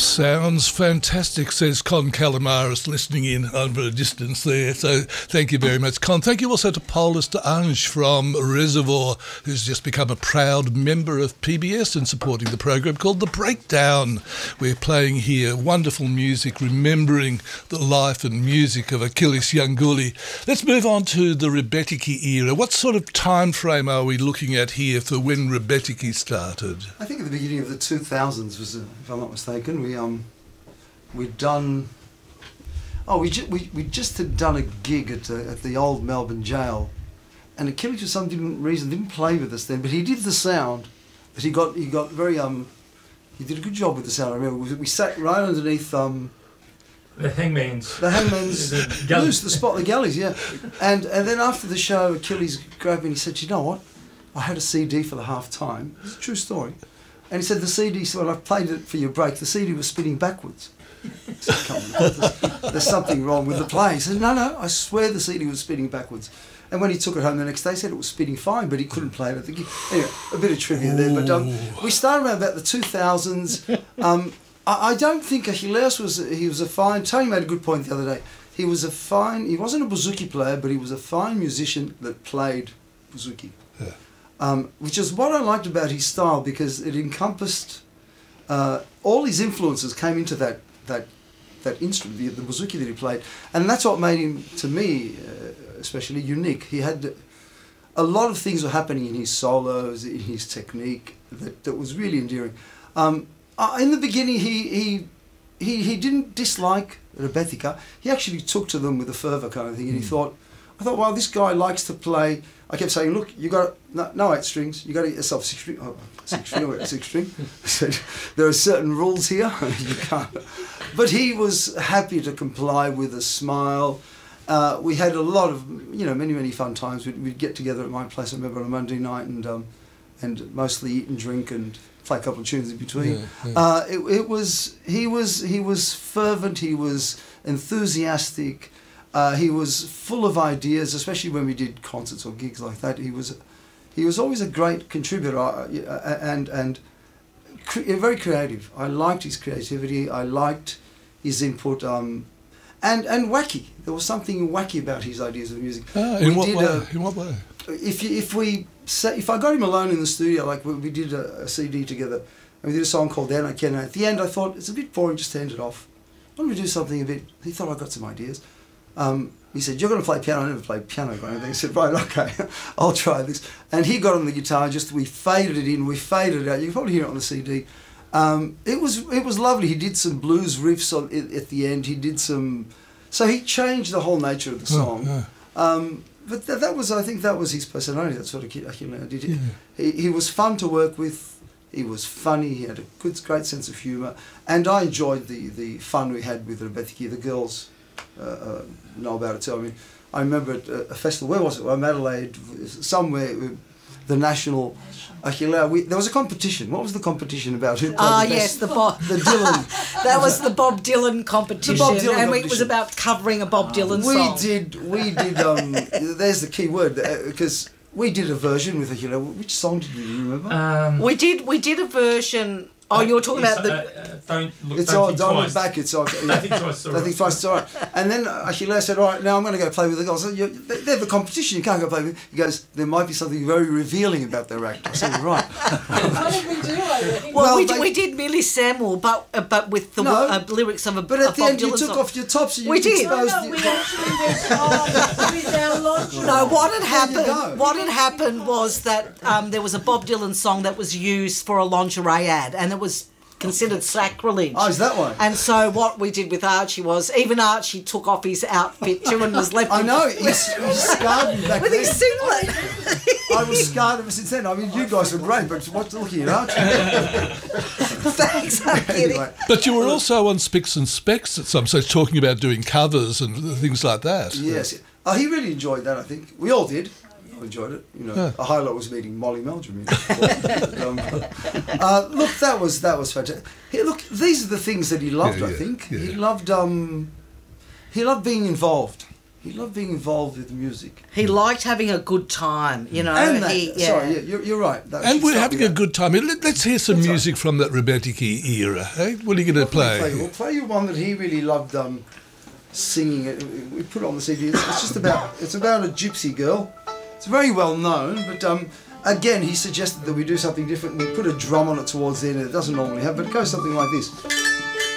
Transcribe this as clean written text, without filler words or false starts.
Sounds fantastic, says Con Calamaris, listening in over a distance there. So thank you very much, Con. Thank you also to Paulus de Ange from Reservoir, who's just become a proud member of PBS and supporting the program called The Breakdown. We're playing here wonderful music, remembering the life and music of Achilles Yangouli. Let's move on to the Rebetiki era. What sort of time frame are we looking at here for when Rebetiki started? I think at the beginning of the 2000s was, if I'm not mistaken, we just had done a gig at the old Melbourne jail, and Achilles for some reason didn't play with us then, but he did the sound. But he got very he did a good job with the sound. I remember we sat right underneath the hangman's loose, the galleys, yeah. And then after the show, Achilles grabbed me and he said, "You know what? I had a CD for the half time. It's a true story." And he said the CD, so when I played it for your break, the CD was spinning backwards. I said, "Come on, there's something wrong with the play." He said, No, I swear the CD was spinning backwards. And when he took it home the next day, he said it was spinning fine, but he couldn't play it. I think anyway, a bit of trivia there. But we started around about the 2000s. I don't think Achilles was a fine. Tony made a good point the other day. He wasn't a bouzouki player, but he was a fine musician that played bouzouki. Yeah. Which is what I liked about his style, because it encompassed all his influences came into that instrument, the bouzouki that he played, and that's what made him, to me, especially unique. He had a lot of things were happening in his solos, in his technique that was really endearing. In the beginning, he didn't dislike Rebetika. He actually took to them with a fervour kind of thing, and I thought, well, this guy likes to play. I kept saying, look, you got no 8 strings. You got to get yourself 6 string. Oh, 6 string or 6 string. I said, there are certain rules here. You can't. But he was happy to comply with a smile. We had a lot of, many fun times. We'd get together at my place. I remember on a Monday night and mostly eat and drink and play a couple of tunes in between. Yeah. He was fervent. He was enthusiastic. He was full of ideas, especially when we did concerts or gigs like that. He was always a great contributor and very creative. I liked his creativity. I liked his input. And wacky. There was something wacky about his ideas of music. In what way? If I got him alone in the studio, like we did a CD together, and we did a song called Anna Kenna. At the end, I thought it's a bit boring. Just to end it off. Why don't we do something a bit? He thought I got some ideas. He said, "You're going to play piano." I never played piano or anything. He said, "Right, okay, I'll try this." And he got on the guitar. We faded it in, we faded it out. You can probably hear it on the CD. It was lovely. He did some blues riffs at the end. He did some. So he changed the whole nature of the song. But I think that was his personality. That's what Achilles did. Yeah. He was fun to work with. He was funny. He had a great sense of humour, and I enjoyed the fun we had with Rebetiki. The girls know about it too. I mean, I remember at a festival. Where was it? Adelaide, somewhere. The national Achilles. There was a competition. What was the competition about? Who played the best? The Dylan. That was the Bob Dylan competition. It was about covering a Bob Dylan song. We did. There's the key word, because we did a version with Achilles. Which song did you remember? We did a version. Oh, you're talking about the... Don't look back. It's all... Don't think twice. Don't think twice. It's all right. And then Achilles said, "All right, now I'm going to go play with the girls." They're the competition. You can't go play with... He goes, "There might be something very revealing about their act." I said, "Right." What did we do? Well, we did Millie Samuel, but with the lyrics of a But at the end, you took off your tops and we did. exposed... We actually went with our lingerie. No, what had happened was that there was a Bob Dylan song that was used for a lingerie ad, and it was considered sacrilege. Oh, is that one? And so what we did with Archie was, even Archie took off his outfit too and was left... I know, he's scarred me back with then. his singlet. I was scarred ever since then. I mean, you guys were great, but what's looking at Archie? Thanks, I'm kidding. Anyway. But you were also on Spicks and Specks at some stage, talking about doing covers and things like that. Yes. He really enjoyed that, I think. We all did. Enjoyed it, A highlight was meeting Molly Meldrum. Look, that was fantastic. Look, these are the things that he loved. I think he loved being involved. He loved being involved with the music. He liked having a good time, you know. And sorry, you're right. And we're having a good time. Let's hear some music from that romantic era. Eh? What are you going to play? We'll play you one that he really loved singing. We put it on the CD. It's about a gypsy girl. It's very well known, but again, he suggested that we do something different. We put a drum on it towards the end. It doesn't normally have, but it goes something like this.